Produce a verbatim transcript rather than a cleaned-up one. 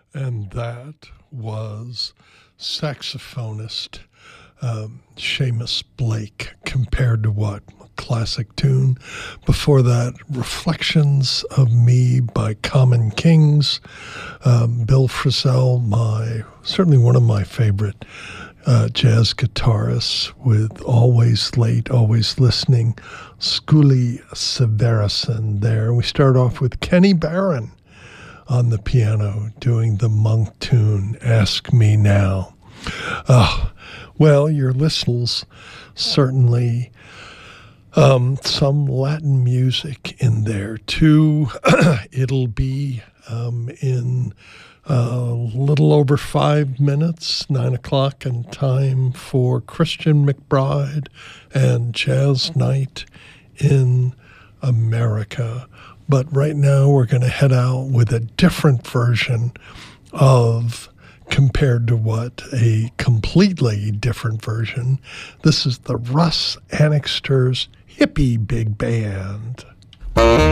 And that was saxophonist um, Seamus Blake, Compared to What? A classic tune. Before that, Reflections of Me by Common Kings. Um, Bill Frisell, my certainly one of my favorite uh, jazz guitarists, with Always Late, Always Listening. Skuli Severison there. We start off with Kenny Barron on the piano doing the Monk tune, Ask Me Now. Oh, well, your listeners certainly um, some Latin music in there too. It'll be um, in a little over five minutes, nine o'clock, and time for Christian McBride and Jazz Night in America. But right now we're going to head out with a different version of Compared to What? A completely different version. This is the Russ Annixter's Hippie Big Band.